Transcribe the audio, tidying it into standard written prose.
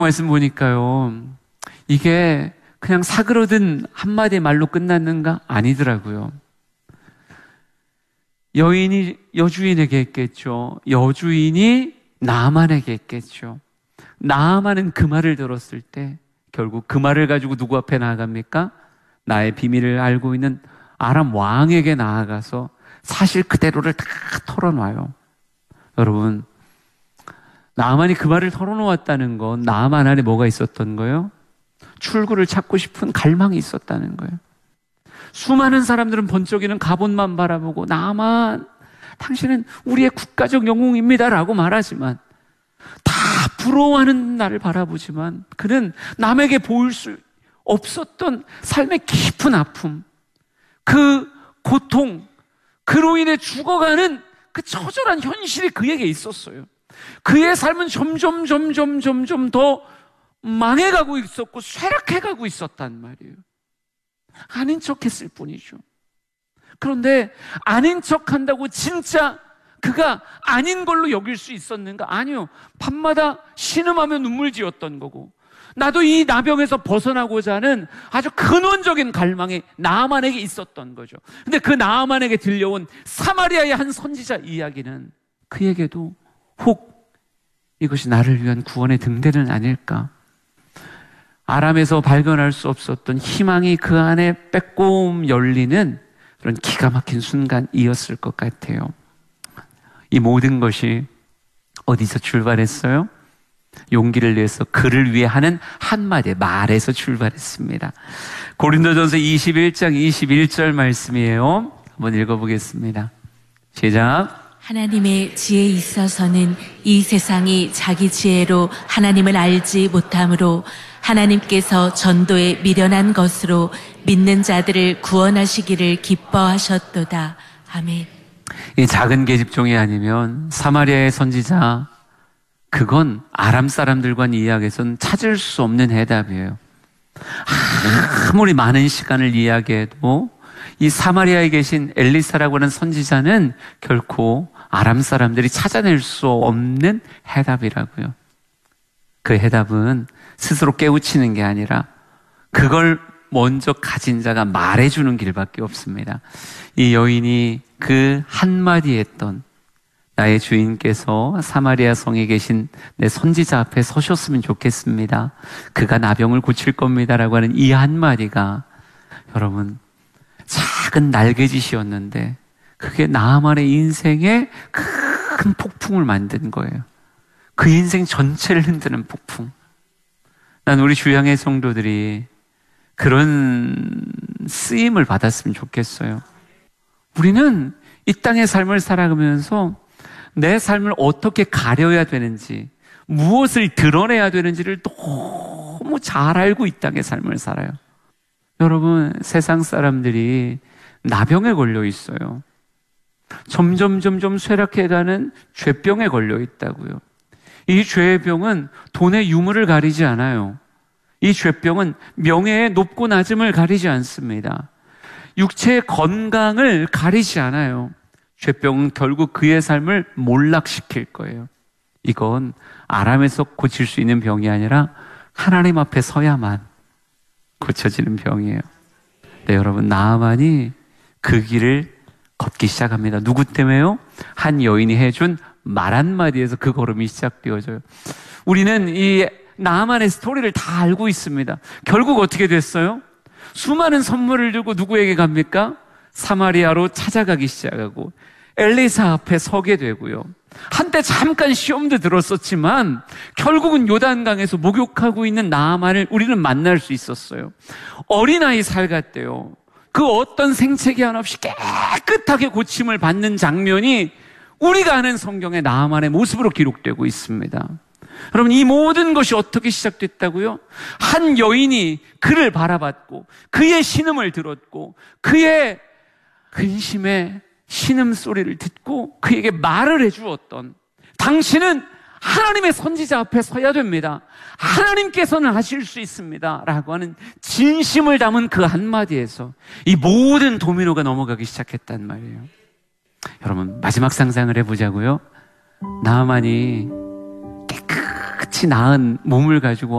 말씀 보니까요, 이게 그냥 사그러든 한마디의 말로 끝났는가? 아니더라고요. 여인이 여주인에게 했겠죠. 여주인이 나아만에게 했겠죠. 나아만은 그 말을 들었을 때 결국 그 말을 가지고 누구 앞에 나아갑니까? 나의 비밀을 알고 있는 아람 왕에게 나아가서 사실 그대로를 다 털어놔요. 여러분, 나아만이 그 말을 털어놓았다는 건 나아만 안에 뭐가 있었던 거예요? 출구를 찾고 싶은 갈망이 있었다는 거예요. 수많은 사람들은 번쩍이는 갑옷만 바라보고 나아만, 당신은 우리의 국가적 영웅입니다 라고 말하지만, 다 부러워하는 나를 바라보지만 그는 남에게 보일 수 없었던 삶의 깊은 아픔, 그 고통, 그로 인해 죽어가는 그 처절한 현실이 그에게 있었어요. 그의 삶은 점점 더 망해가고 있었고 쇠락해가고 있었단 말이에요. 아닌 척했을 뿐이죠. 그런데 아닌 척한다고 진짜 그가 아닌 걸로 여길 수 있었는가? 아니요. 밤마다 신음하며 눈물 지었던 거고, 나도 이 나병에서 벗어나고자 하는 아주 근원적인 갈망이 나아만에게 있었던 거죠. 근데 그 나아만에게 들려온 사마리아의 한 선지자 이야기는 그에게도 혹 이것이 나를 위한 구원의 등대는 아닐까? 아람에서 발견할 수 없었던 희망이 그 안에 빼꼼 열리는 그런 기가 막힌 순간이었을 것 같아요. 이 모든 것이 어디서 출발했어요? 용기를 내서 그를 위해 하는 한마디의 말에서 출발했습니다. 고린도전서 21장 21절 말씀이에요. 한번 읽어보겠습니다. 시작. 하나님의 지혜에 있어서는 이 세상이 자기 지혜로 하나님을 알지 못하므로 하나님께서 전도에 미련한 것으로 믿는 자들을 구원하시기를 기뻐하셨도다. 아멘. 이 작은 계집종이 아니면 사마리아의 선지자, 그건 아람 사람들과는 이야기해서는 찾을 수 없는 해답이에요. 아무리 많은 시간을 이야기해도 이 사마리아에 계신 엘리사라고 하는 선지자는 결코 아람 사람들이 찾아낼 수 없는 해답이라고요. 그 해답은 스스로 깨우치는 게 아니라 그걸 먼저 가진 자가 말해주는 길밖에 없습니다. 이 여인이 그 한마디 했던, 나의 주인께서 사마리아 성에 계신 내 선지자 앞에 서셨으면 좋겠습니다, 그가 나병을 고칠 겁니다라고 하는 이 한마디가 여러분 작은 날개짓이었는데 그게 나아만의 인생에 큰 폭풍을 만든 거예요. 그 인생 전체를 흔드는 폭풍. 난 우리 주양의 성도들이 그런 쓰임을 받았으면 좋겠어요. 우리는 이 땅의 삶을 살아가면서 내 삶을 어떻게 가려야 되는지, 무엇을 드러내야 되는지를 너무 잘 알고 이 땅의 삶을 살아요. 여러분, 세상 사람들이 나병에 걸려 있어요. 점점 쇠락해가는 죄병에 걸려 있다고요. 이 죄의 병은 돈의 유무를 가리지 않아요. 이 죄병은 명예의 높고 낮음을 가리지 않습니다. 육체의 건강을 가리지 않아요. 죄병은 결국 그의 삶을 몰락시킬 거예요. 이건 아람에서 고칠 수 있는 병이 아니라 하나님 앞에 서야만 고쳐지는 병이에요. 네, 여러분, 나아만이 그 길을 걷기 시작합니다. 누구 때문에요? 한 여인이 해준 말 한마디에서 그 걸음이 시작되어져요. 우리는 이 나아만의 스토리를 다 알고 있습니다. 결국 어떻게 됐어요? 수많은 선물을 들고 누구에게 갑니까? 사마리아로 찾아가기 시작하고 엘리사 앞에 서게 되고요. 한때 잠깐 시험도 들었었지만 결국은 요단강에서 목욕하고 있는 나아만을 우리는 만날 수 있었어요. 어린아이 살 같대요. 그 어떤 생채기 하나 없이 깨끗하게 고침을 받는 장면이 우리가 아는 성경의 나아만의 모습으로 기록되고 있습니다. 여러분, 이 모든 것이 어떻게 시작됐다고요? 한 여인이 그를 바라봤고 그의 신음을 들었고 그의 근심의 신음소리를 듣고 그에게 말을 해주었던, 당신은 하나님의 선지자 앞에 서야 됩니다, 하나님께서는 하실 수 있습니다 라고 하는 진심을 담은 그 한마디에서 이 모든 도미노가 넘어가기 시작했단 말이에요. 여러분, 마지막 상상을 해보자고요. 나아만이 깨끗이 낳은 몸을 가지고